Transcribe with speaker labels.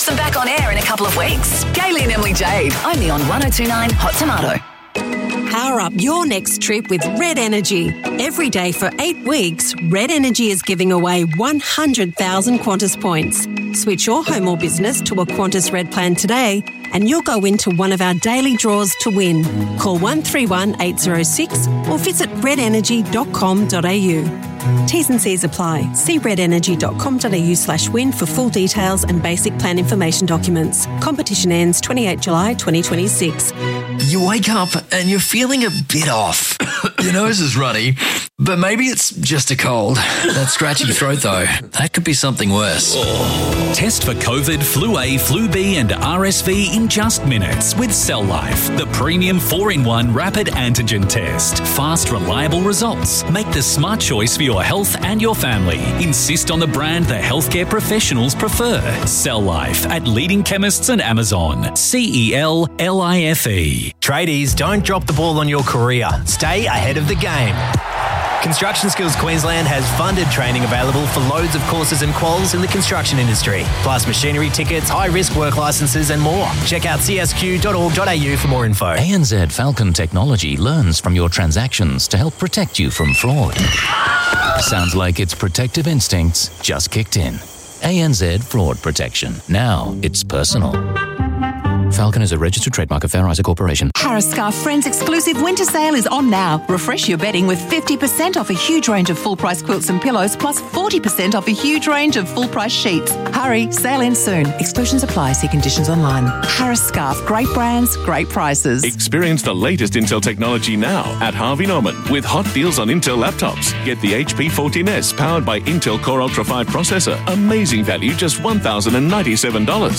Speaker 1: Them back on air in a couple of weeks. Gayley and Emily Jade, only on 102.9 Hot Tomato.
Speaker 2: Power up your next trip with Red Energy. Every day for 8 weeks, Red Energy is giving away 100,000 Qantas points. Switch your home or business to a Qantas Red plan today and you'll go into one of our daily draws to win. Call 131 806 or visit redenergy.com.au. T's and C's apply. See redenergy.com.au/win for full details and basic plan information documents. Competition ends 28 July 2026.
Speaker 3: You wake up and you're feeling a bit off. Your nose is runny, but maybe it's just a cold. That scratchy throat, though, that could be something worse.
Speaker 4: Test for COVID, Flu A, Flu B and RSV in just minutes with Cell Life, the premium 4-in-1 rapid antigen test. Fast, reliable results. Make the smart choice for your health and your family. Insist on the brand the healthcare professionals prefer. Cell Life at leading chemists and Amazon. CELLIFE.
Speaker 5: Tradies, don't drop the ball on your career. Stay ahead of the game. Construction Skills Queensland has funded training available for loads of courses and quals in the construction industry, plus machinery tickets, high-risk work licences and more. Check out csq.org.au for more info.
Speaker 6: ANZ Falcon Technology learns from your transactions to help protect you from fraud. Sounds like its protective instincts just kicked in. ANZ Fraud Protection. Now it's personal. Falcon is a registered trademark of Fair Isaac Corporation.
Speaker 7: Harris Scarf Friends exclusive winter sale is on now. Refresh your bedding with 50% off a huge range of full-price quilts and pillows, plus 40% off a huge range of full-price sheets. Hurry, sale ends soon. Exclusions apply. See conditions online. Harris Scarf. Great brands, great prices.
Speaker 8: Experience the latest Intel technology now at Harvey Norman with hot deals on Intel laptops. Get the HP 14S powered by Intel Core Ultra 5 processor. Amazing value, just $1,097.